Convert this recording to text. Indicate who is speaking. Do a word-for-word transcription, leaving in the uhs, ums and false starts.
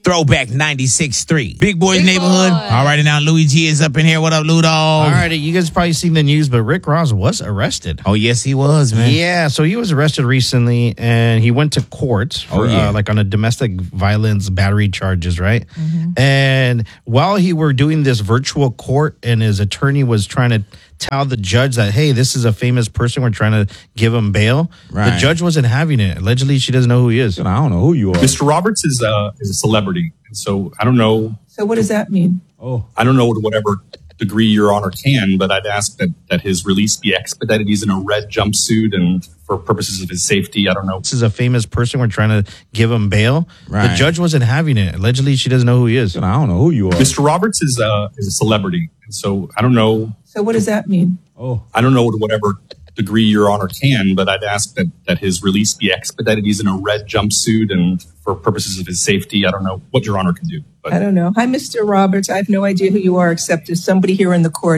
Speaker 1: Throwback ninety-six three. Big Boys
Speaker 2: Big
Speaker 1: Neighborhood.
Speaker 2: Boy.
Speaker 1: All right, and now Louis G is up in here. What up, Lou Dog?
Speaker 3: All right, you guys probably seen the news, but Rick Ross was arrested.
Speaker 1: Oh, yes, he was, man.
Speaker 3: Yeah, so he was arrested recently, and he went to court for,
Speaker 1: Oh, yeah.
Speaker 3: uh, like on a domestic violence battery charges, right? And while he were doing this virtual court, and his attorney was trying to tell the judge that, hey, this is a famous person, we're trying to give him bail.
Speaker 1: Right.
Speaker 3: The judge wasn't having it. Allegedly, she doesn't know who he is.
Speaker 1: I don't know who you are.
Speaker 4: Mister Roberts is a, is a celebrity. And so I don't know.
Speaker 5: So what does that mean?
Speaker 4: I don't know to whatever degree Your Honor can, but I'd ask that, that his release be expedited. He's in a red jumpsuit, and for purposes of his safety, I don't know.
Speaker 3: This is a famous person, we're trying to give him bail.
Speaker 1: Right.
Speaker 3: The judge wasn't having it. Allegedly, she doesn't know who he is.
Speaker 1: I don't know who you are.
Speaker 4: Mister Roberts is a, is a celebrity. And so I don't know.
Speaker 5: So what does that mean?
Speaker 4: I don't know to whatever degree Your Honor can, but I'd ask that, that his release be expedited. He's in a red jumpsuit, and for purposes of his safety, I don't know what Your Honor can do. But
Speaker 5: I don't know. Hi, Mister Roberts. I have no idea who you are, except as somebody here in the court.